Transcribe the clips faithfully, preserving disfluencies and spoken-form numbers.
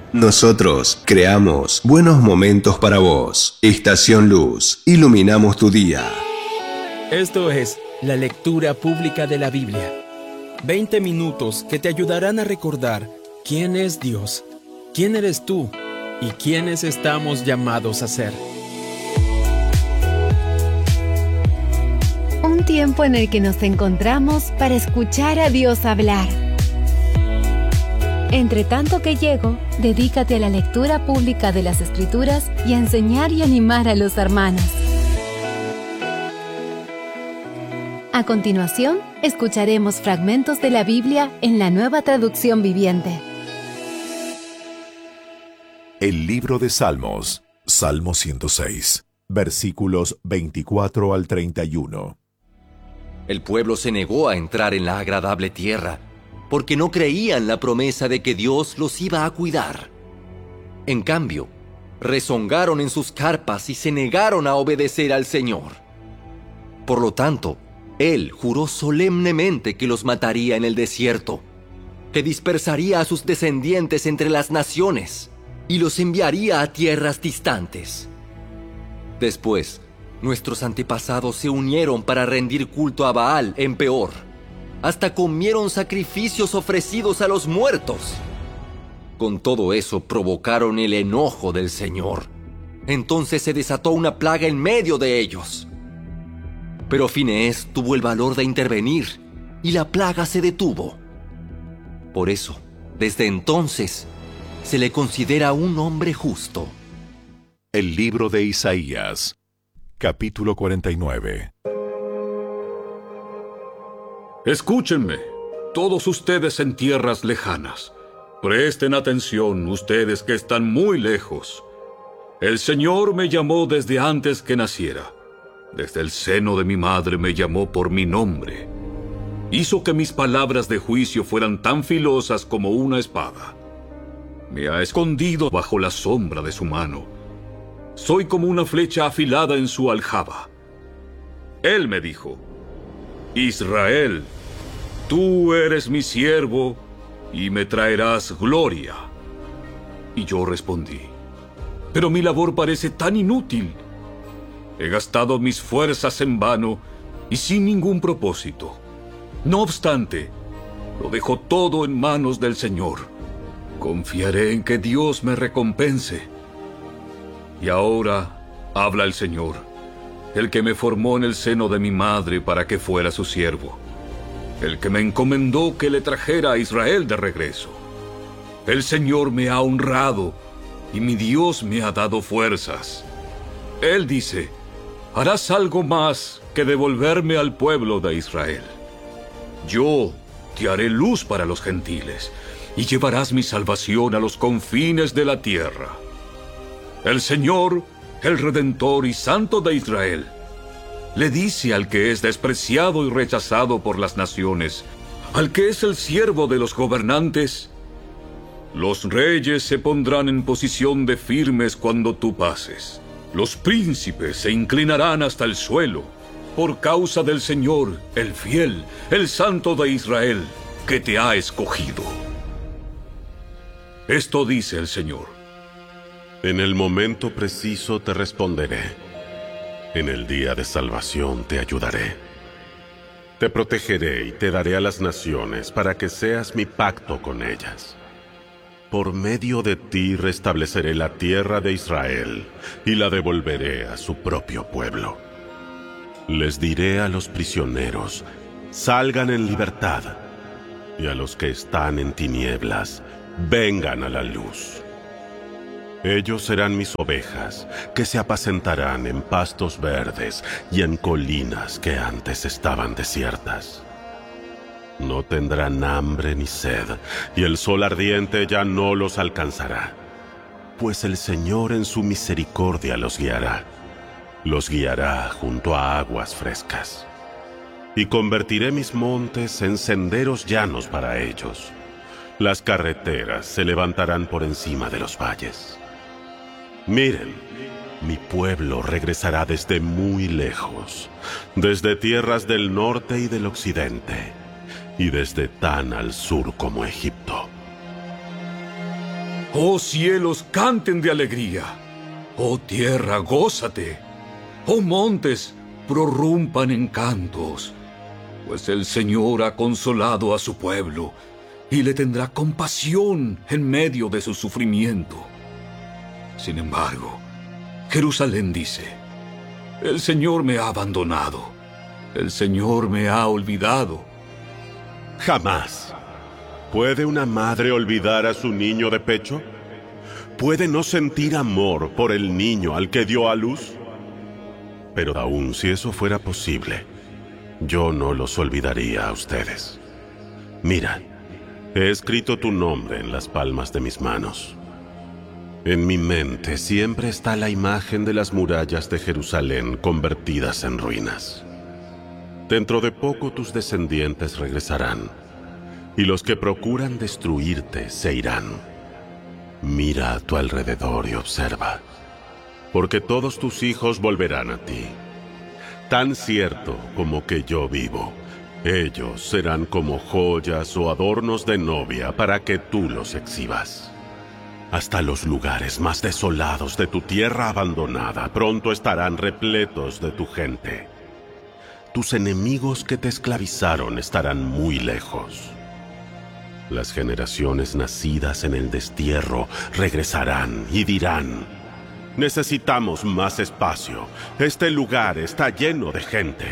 Nosotros creamos buenos momentos para vos. Estación Luz, iluminamos tu día. Esto es la lectura pública de la Biblia. veinte minutos que te ayudarán a recordar quién es Dios, quién eres tú y quiénes estamos llamados a ser. Un tiempo en el que nos encontramos para escuchar a Dios hablar. Entre tanto que llego, dedícate a la lectura pública de las Escrituras y a enseñar y animar a los hermanos. A continuación, escucharemos fragmentos de la Biblia en la Nueva Traducción Viviente. El libro de Salmos, Salmo ciento seis, versículos veinticuatro al treinta y uno. El pueblo se negó a entrar en la agradable tierra, porque no creían la promesa de que Dios los iba a cuidar. En cambio, rezongaron en sus carpas y se negaron a obedecer al Señor. Por lo tanto, Él juró solemnemente que los mataría en el desierto, que dispersaría a sus descendientes entre las naciones y los enviaría a tierras distantes. Después, nuestros antepasados se unieron para rendir culto a Baal en Peor. Hasta comieron sacrificios ofrecidos a los muertos. Con todo eso provocaron el enojo del Señor. Entonces se desató una plaga en medio de ellos. Pero Finehés tuvo el valor de intervenir y la plaga se detuvo. Por eso, desde entonces, se le considera un hombre justo. El libro de Isaías, capítulo cuarenta y nueve. Escúchenme, todos ustedes en tierras lejanas. Presten atención, ustedes que están muy lejos. El Señor me llamó desde antes que naciera. Desde el seno de mi madre me llamó por mi nombre. Hizo que mis palabras de juicio fueran tan filosas como una espada. Me ha escondido bajo la sombra de su mano. Soy como una flecha afilada en su aljaba. Él me dijo: Israel, tú eres mi siervo y me traerás gloria. Y yo respondí: pero mi labor parece tan inútil. He gastado mis fuerzas en vano y sin ningún propósito. No obstante, lo dejo todo en manos del Señor. Confiaré en que Dios me recompense. Y ahora habla el Señor, el que me formó en el seno de mi madre para que fuera su siervo, el que me encomendó que le trajera a Israel de regreso. El Señor me ha honrado y mi Dios me ha dado fuerzas. Él dice: harás algo más que devolverme al pueblo de Israel. Yo te haré luz para los gentiles y llevarás mi salvación a los confines de la tierra. El Señor, el Redentor y Santo de Israel, le dice al que es despreciado y rechazado por las naciones, al que es el siervo de los gobernantes: los reyes se pondrán en posición de firmes cuando tú pases. Los príncipes se inclinarán hasta el suelo, por causa del Señor, el fiel, el Santo de Israel, que te ha escogido. Esto dice el Señor: en el momento preciso te responderé. En el día de salvación te ayudaré. Te protegeré y te daré a las naciones para que seas mi pacto con ellas. Por medio de ti restableceré la tierra de Israel y la devolveré a su propio pueblo. Les diré a los prisioneros: salgan en libertad, y a los que están en tinieblas, vengan a la luz. Ellos serán mis ovejas, que se apacentarán en pastos verdes y en colinas que antes estaban desiertas. No tendrán hambre ni sed, y el sol ardiente ya no los alcanzará, pues el Señor en su misericordia los guiará. Los guiará junto a aguas frescas. Y convertiré mis montes en senderos llanos para ellos. Las carreteras se levantarán por encima de los valles. Miren, mi pueblo regresará desde muy lejos, desde tierras del norte y del occidente, y desde tan al sur como Egipto. Oh cielos, canten de alegría. Oh tierra, gózate. Oh montes, prorrumpan en cantos. Pues el Señor ha consolado a su pueblo y le tendrá compasión en medio de su sufrimiento. Sin embargo, Jerusalén dice: el Señor me ha abandonado, el Señor me ha olvidado. Jamás. ¿Puede una madre olvidar a su niño de pecho? ¿Puede no sentir amor por el niño al que dio a luz? Pero aun si eso fuera posible, yo no los olvidaría a ustedes. Mira, he escrito tu nombre en las palmas de mis manos. En mi mente siempre está la imagen de las murallas de Jerusalén convertidas en ruinas. Dentro de poco tus descendientes regresarán, y los que procuran destruirte se irán. Mira a tu alrededor y observa, porque todos tus hijos volverán a ti. Tan cierto como que yo vivo, ellos serán como joyas o adornos de novia para que tú los exhibas. Hasta los lugares más desolados de tu tierra abandonada pronto estarán repletos de tu gente. Tus enemigos que te esclavizaron estarán muy lejos. Las generaciones nacidas en el destierro regresarán y dirán: necesitamos más espacio. Este lugar está lleno de gente.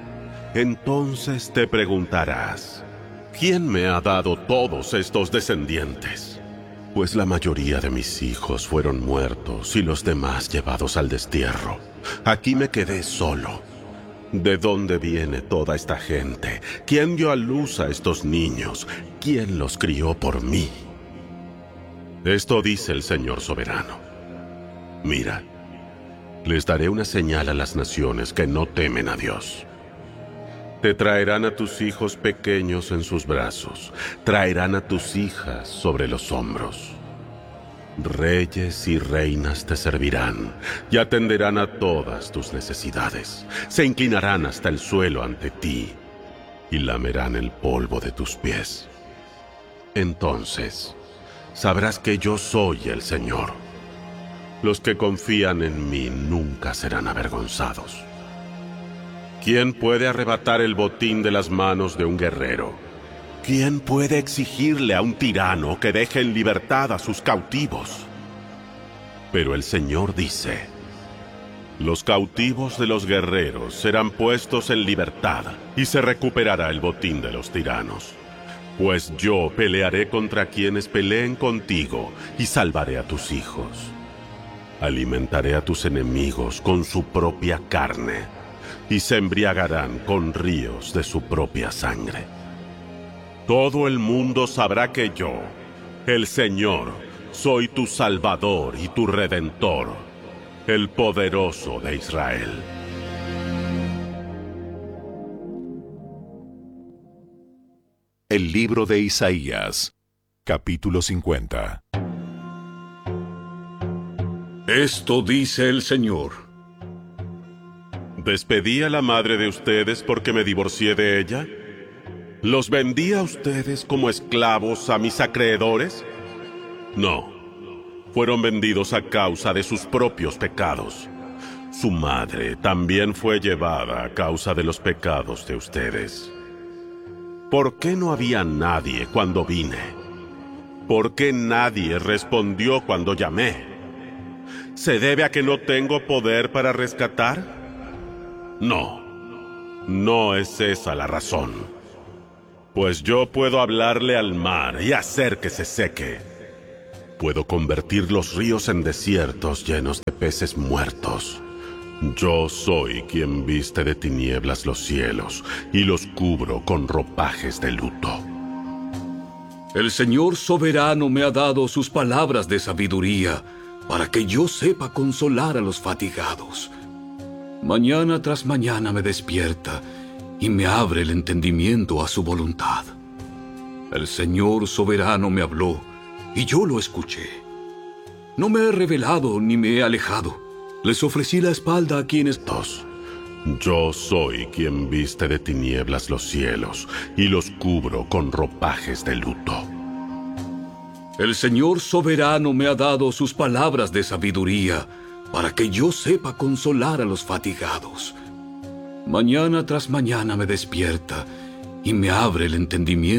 Entonces te preguntarás: ¿quién me ha dado todos estos descendientes? Pues la mayoría de mis hijos fueron muertos y los demás llevados al destierro. Aquí me quedé solo. ¿De dónde viene toda esta gente? ¿Quién dio a luz a estos niños? ¿Quién los crió por mí? Esto dice el Señor soberano. Mira, les daré una señal a las naciones que no temen a Dios. Te traerán a tus hijos pequeños en sus brazos, traerán a tus hijas sobre los hombros. Reyes y reinas te servirán y atenderán a todas tus necesidades. Se inclinarán hasta el suelo ante ti y lamerán el polvo de tus pies. Entonces sabrás que yo soy el Señor. Los que confían en mí nunca serán avergonzados. ¿Quién puede arrebatar el botín de las manos de un guerrero? ¿Quién puede exigirle a un tirano que deje en libertad a sus cautivos? Pero el Señor dice: los cautivos de los guerreros serán puestos en libertad y se recuperará el botín de los tiranos. Pues yo pelearé contra quienes peleen contigo y salvaré a tus hijos. Alimentaré a tus enemigos con su propia carne y se embriagarán con ríos de su propia sangre. Todo el mundo sabrá que yo, el Señor, soy tu Salvador y tu Redentor, el poderoso de Israel. El libro de Isaías, capítulo cincuenta. Esto dice el Señor: ¿despedí a la madre de ustedes porque me divorcié de ella? ¿Los vendí a ustedes como esclavos a mis acreedores? No, fueron vendidos a causa de sus propios pecados. Su madre también fue llevada a causa de los pecados de ustedes. ¿Por qué no había nadie cuando vine? ¿Por qué nadie respondió cuando llamé? ¿Se debe a que no tengo poder para rescatar? No, no es esa la razón. Pues yo puedo hablarle al mar y hacer que se seque. Puedo convertir los ríos en desiertos llenos de peces muertos. Yo soy quien viste de tinieblas los cielos y los cubro con ropajes de luto. El Señor soberano me ha dado sus palabras de sabiduría para que yo sepa consolar a los fatigados. Mañana tras mañana me despierta y me abre el entendimiento a su voluntad. El Señor soberano me habló y yo lo escuché. No me he revelado ni me he alejado. Les ofrecí la espalda a quienes... Dos. Yo soy quien viste de tinieblas los cielos y los cubro con ropajes de luto. El Señor soberano me ha dado sus palabras de sabiduría para que yo sepa consolar a los fatigados. Mañana tras mañana me despierta y me abre el entendimiento